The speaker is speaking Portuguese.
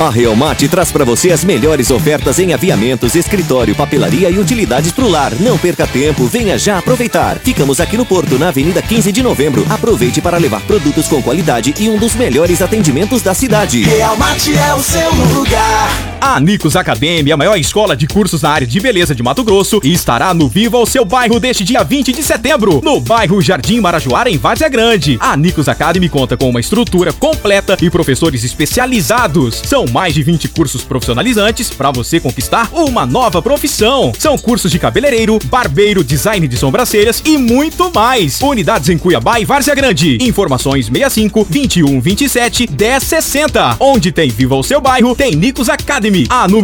A Realmate traz para você as melhores ofertas em aviamentos, escritório, papelaria e utilidades pro lar. Não perca tempo, venha já aproveitar. Ficamos aqui no Porto, na Avenida 15 de Novembro. Aproveite para levar produtos com qualidade e um dos melhores atendimentos da cidade. Realmate é o seu lugar. A Nicos Academy, a maior escola de cursos na área de beleza de Mato Grosso, estará no Viva o Seu Bairro deste dia 20 de setembro, no bairro Jardim Marajoara, em Várzea Grande. A Nicos Academy conta com uma estrutura completa e professores especializados. São mais de 20 cursos profissionalizantes para você conquistar uma nova profissão. São cursos de cabeleireiro, barbeiro, design de sobrancelhas e muito mais. Unidades em Cuiabá e Várzea Grande. Informações 65 21 27 10 60. Onde tem Viva o Seu Bairro, tem Nicos Academy. A número